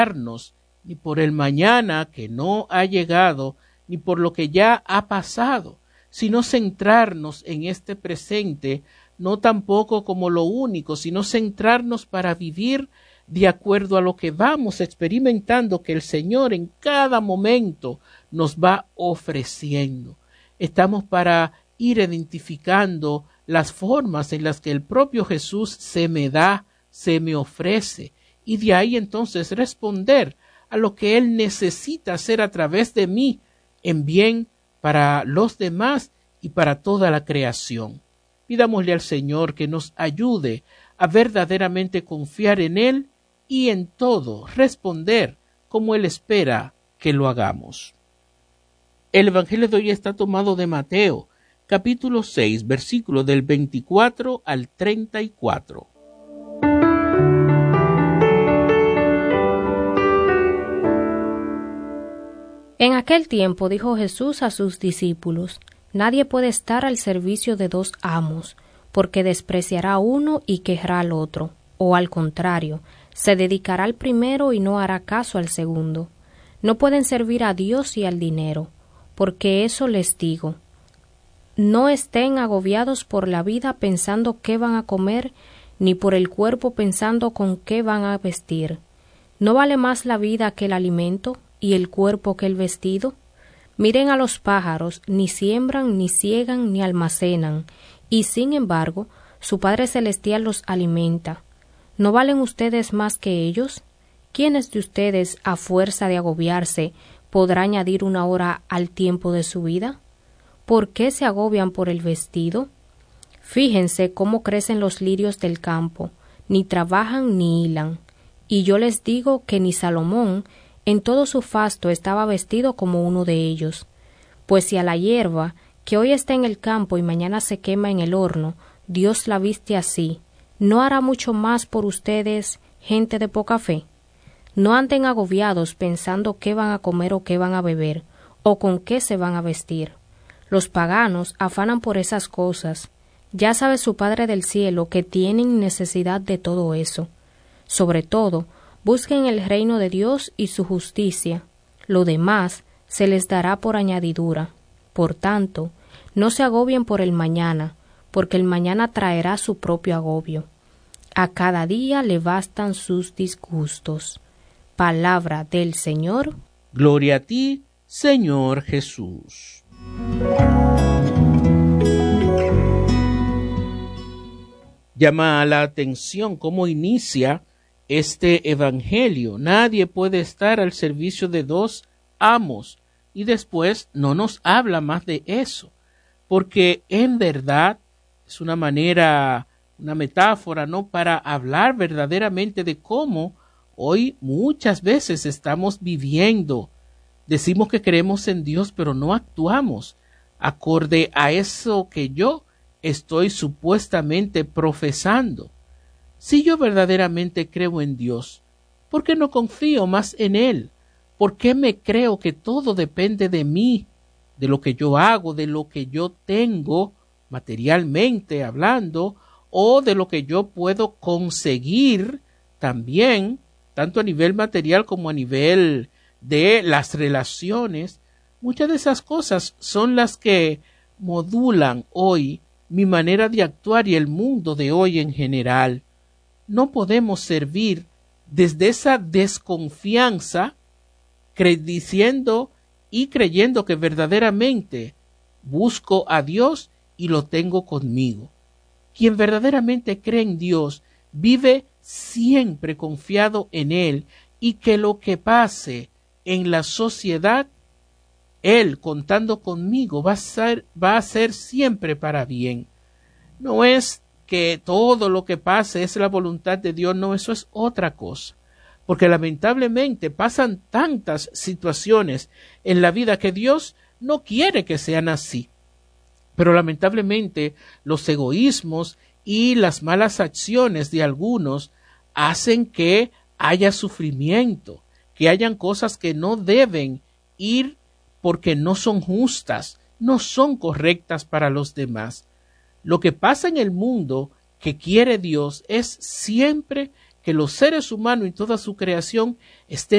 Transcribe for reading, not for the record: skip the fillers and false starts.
ni por el mañana que no ha llegado, ni por lo que ya ha pasado, sino centrarnos en este presente, no tampoco como lo único, sino centrarnos para vivir de acuerdo a lo que vamos experimentando que el Señor en cada momento nos va ofreciendo. Estamos para ir identificando las formas en las que el propio Jesús se me da, se me ofrece, y de ahí entonces responder a lo que Él necesita hacer a través de mí en bien para los demás y para toda la creación. Pidámosle al Señor que nos ayude a verdaderamente confiar en Él y en todo responder como Él espera que lo hagamos. El Evangelio de hoy está tomado de Mateo, capítulo 6, versículos del 24 al 34. En aquel tiempo dijo Jesús a sus discípulos: Nadie puede estar al servicio de dos amos, porque despreciará a uno y querrá al otro, o al contrario, se dedicará al primero y no hará caso al segundo. No pueden servir a Dios y al dinero, porque eso les digo: no estén agobiados por la vida pensando qué van a comer, ni por el cuerpo pensando con qué van a vestir. ¿No vale más la vida que el alimento, y el cuerpo que el vestido? Miren a los pájaros, ni siembran, ni siegan, ni almacenan, y sin embargo, su Padre Celestial los alimenta. ¿No valen ustedes más que ellos? ¿Quiénes de ustedes, a fuerza de agobiarse, podrá añadir una hora al tiempo de su vida? ¿Por qué se agobian por el vestido? Fíjense cómo crecen los lirios del campo, ni trabajan ni hilan. Y yo les digo que ni Salomón, en todo su fasto, estaba vestido como uno de ellos. Pues si a la hierba, que hoy está en el campo y mañana se quema en el horno, Dios la viste así, ¿no hará mucho más por ustedes, gente de poca fe? No anden agobiados pensando qué van a comer o qué van a beber, o con qué se van a vestir. Los paganos afanan por esas cosas. Ya sabe su Padre del cielo que tienen necesidad de todo eso. Sobre todo, busquen el reino de Dios y su justicia. Lo demás se les dará por añadidura. Por tanto, no se agobien por el mañana, porque el mañana traerá su propio agobio. A cada día le bastan sus disgustos. Palabra del Señor. Gloria a ti, Señor Jesús. Llama la atención cómo inicia este evangelio. Nadie puede estar al servicio de dos amos. Y después no nos habla más de eso, porque en verdad es una manera, una metáfora, ¿no?, para hablar verdaderamente de cómo hoy muchas veces estamos viviendo. Decimos que creemos en Dios, pero no actuamos acorde a eso que yo estoy supuestamente profesando. Si yo verdaderamente creo en Dios, ¿por qué no confío más en Él? ¿Por qué me creo que todo depende de mí, de lo que yo hago, de lo que yo tengo, materialmente hablando, o de lo que yo puedo conseguir también, tanto a nivel material como a nivel de las relaciones? Muchas de esas cosas son las que modulan hoy mi manera de actuar y el mundo de hoy en general. No podemos servir desde esa desconfianza, diciendo y creyendo que verdaderamente busco a Dios y lo tengo conmigo. Quien verdaderamente cree en Dios vive siempre confiado en Él, y que lo que pase en la sociedad, Él contando conmigo va a ser siempre para bien. No es que todo lo que pase es la voluntad de Dios, no, eso es otra cosa. Porque lamentablemente pasan tantas situaciones en la vida que Dios no quiere que sean así. Pero lamentablemente los egoísmos y las malas acciones de algunos hacen que haya sufrimiento, que hayan cosas que no deben ir porque no son justas, no son correctas para los demás. Lo que pasa en el mundo que quiere Dios es siempre que los seres humanos y toda su creación estén